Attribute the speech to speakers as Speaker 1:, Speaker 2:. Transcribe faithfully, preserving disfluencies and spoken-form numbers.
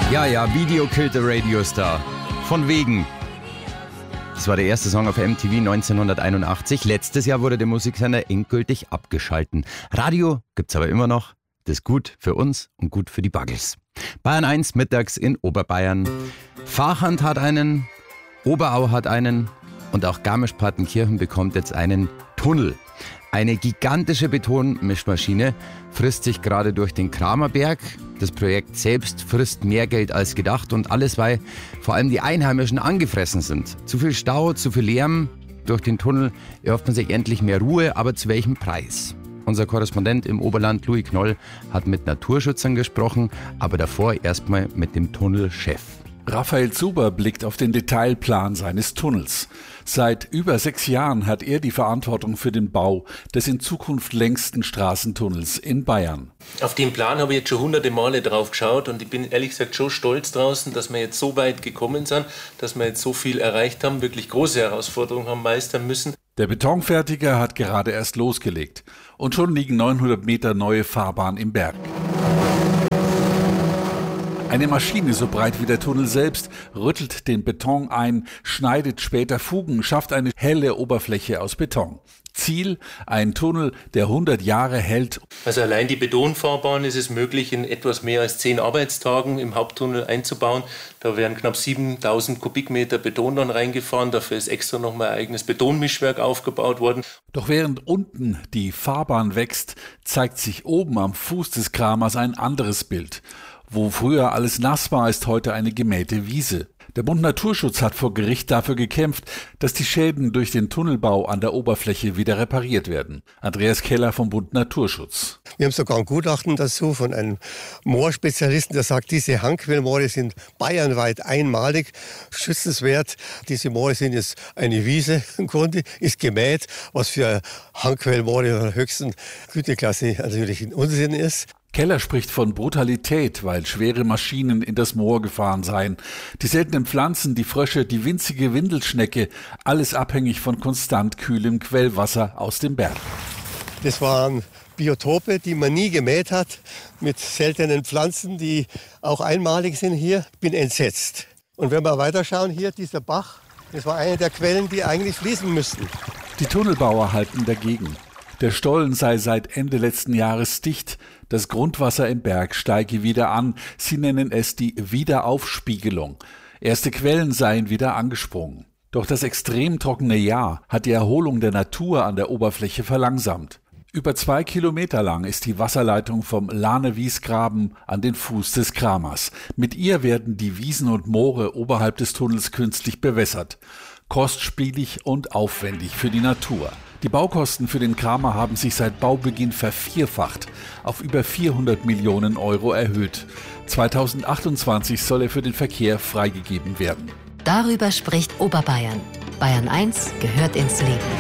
Speaker 1: Ja, ja, Video killed the Radio Star. Von wegen. Das war der erste Song auf M T V neunzehnhunderteinundachtzig. Letztes Jahr wurde der Musiksender endgültig abgeschalten. Radio gibt's aber immer noch. Das ist gut für uns und gut für die Buggles. Bayern eins mittags in Oberbayern. Fahrhand hat einen, Oberau hat einen und auch Garmisch-Partenkirchen bekommt jetzt einen Tunnel. Eine gigantische Betonmischmaschine frisst sich gerade durch den Kramerberg. Das Projekt selbst frisst mehr Geld als gedacht und alles, weil vor allem die Einheimischen angefressen sind. Zu viel Stau, zu viel Lärm. Durch den Tunnel erhofft man sich endlich mehr Ruhe, aber zu welchem Preis? Unser Korrespondent im Oberland, Louis Knoll, hat mit Naturschützern gesprochen, aber davor erstmal mit dem Tunnelchef.
Speaker 2: Raphael Zuber blickt auf den Detailplan seines Tunnels. Seit über sechs Jahren hat er die Verantwortung für den Bau des in Zukunft längsten Straßentunnels in Bayern.
Speaker 3: Auf den Plan habe ich jetzt schon hunderte Male drauf geschaut und ich bin ehrlich gesagt schon stolz draußen, dass wir jetzt so weit gekommen sind, dass wir jetzt so viel erreicht haben, wirklich große Herausforderungen haben meistern müssen.
Speaker 2: Der Betonfertiger hat gerade erst losgelegt und schon liegen neunhundert Meter neue Fahrbahn im Berg. Eine Maschine so breit wie der Tunnel selbst rüttelt den Beton ein, schneidet später Fugen, schafft eine helle Oberfläche aus Beton. Ziel, ein Tunnel, der hundert Jahre hält.
Speaker 3: Also allein die Betonfahrbahn ist es möglich, in etwas mehr als zehn Arbeitstagen im Haupttunnel einzubauen. Da werden knapp siebentausend Kubikmeter Beton dann reingefahren. Dafür ist extra nochmal ein eigenes Betonmischwerk aufgebaut worden.
Speaker 2: Doch während unten die Fahrbahn wächst, zeigt sich oben am Fuß des Kramers ein anderes Bild. Wo früher alles nass war, ist heute eine gemähte Wiese. Der Bund Naturschutz hat vor Gericht dafür gekämpft, dass die Schäden durch den Tunnelbau an der Oberfläche wieder repariert werden. Andreas Keller vom Bund Naturschutz.
Speaker 4: Wir haben sogar ein Gutachten dazu von einem Moorspezialisten, der sagt, diese Hangquellmoore sind bayernweit einmalig, schützenswert. Diese Moore sind jetzt eine Wiese im Grunde, ist gemäht, was für Hangquellmoore der höchsten Güteklasse natürlich ein Unsinn ist.
Speaker 2: Keller spricht von Brutalität, weil schwere Maschinen in das Moor gefahren seien. Die seltenen Pflanzen, die Frösche, die winzige Windelschnecke, alles abhängig von konstant kühlem Quellwasser aus dem Berg.
Speaker 4: Das waren Biotope, die man nie gemäht hat, mit seltenen Pflanzen, die auch einmalig sind hier. Ich bin entsetzt. Und wenn wir weiterschauen, hier dieser Bach, das war eine der Quellen, die eigentlich fließen müssten.
Speaker 2: Die Tunnelbauer halten dagegen. Der Stollen sei seit Ende letzten Jahres dicht. Das Grundwasser im Berg steige wieder an. Sie nennen es die Wiederaufspiegelung. Erste Quellen seien wieder angesprungen. Doch das extrem trockene Jahr hat die Erholung der Natur an der Oberfläche verlangsamt. Über zwei Kilometer lang ist die Wasserleitung vom Lahne-Wiesgraben an den Fuß des Kramers. Mit ihr werden die Wiesen und Moore oberhalb des Tunnels künstlich bewässert. Kostspielig und aufwendig für die Natur. Die Baukosten für den Kramer haben sich seit Baubeginn vervierfacht, auf über vierhundert Millionen Euro erhöht. zweitausendachtundzwanzig soll er für den Verkehr freigegeben werden.
Speaker 5: Darüber spricht Oberbayern. Bayern eins gehört ins Leben.